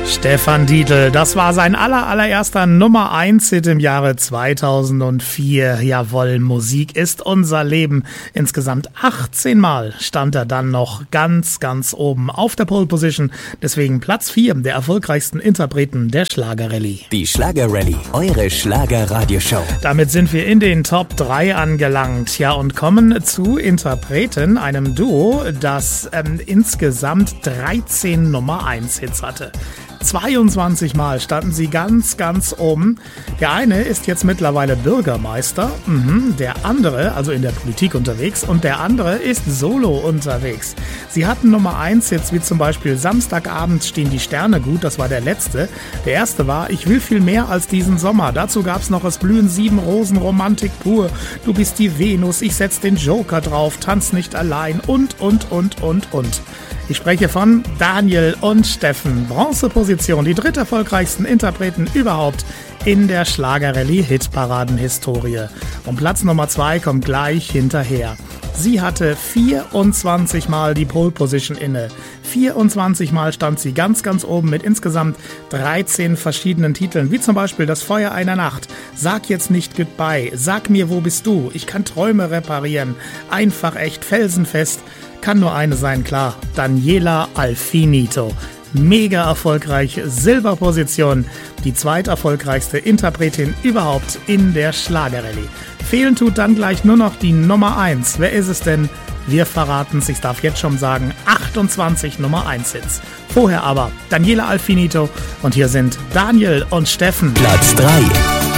Stefan Dietl, das war sein allererster Nummer 1 Hit im Jahre 2004. Jawohl, Musik ist unser Leben. Insgesamt 18 Mal stand er dann noch ganz oben auf der Pole Position. Deswegen Platz 4 der erfolgreichsten Interpreten der Schlagerrallye. Die Schlagerrallye, eure Schlagerradioshow. Damit sind wir in den Top 3 angelangt. Ja, und kommen zu Interpreten, einem Duo, das insgesamt 13 Nummer 1 Hits hatte. 22 Mal standen sie ganz oben. Der eine ist jetzt mittlerweile Bürgermeister, der andere, also in der Politik unterwegs, und der andere ist solo unterwegs. Sie hatten Nummer 1 jetzt wie zum Beispiel Samstagabend stehen die Sterne gut, das war der letzte. Der erste war Ich will viel mehr als diesen Sommer. Dazu gab's noch Es blühen 7 Rosen, Romantik pur. Du bist die Venus, ich setz den Joker drauf, tanz nicht allein und. Ich spreche von Daniel und Steffen. Bronzeposition, die dritt erfolgreichsten Interpreten überhaupt in der Schlagerrallye-Hitparaden-Historie. Und Platz Nummer 2 kommt gleich hinterher. Sie hatte 24 Mal die Pole Position inne. 24 Mal stand sie ganz oben mit insgesamt 13 verschiedenen Titeln, wie zum Beispiel Das Feuer einer Nacht, Sag jetzt nicht Goodbye, Sag mir, wo bist du, Ich kann Träume reparieren, Einfach echt, felsenfest, kann nur eine sein, klar, Daniela Alfinito. Mega erfolgreich, Silberposition, die zweiterfolgreichste Interpretin überhaupt in der Schlagerrallye. Fehlen tut dann gleich nur noch die Nummer 1. Wer ist es denn? Wir verraten's, ich darf jetzt schon sagen, 28 Nummer 1 Hits. Vorher aber Daniela Alfinito und hier sind Daniel und Steffen. Platz 3.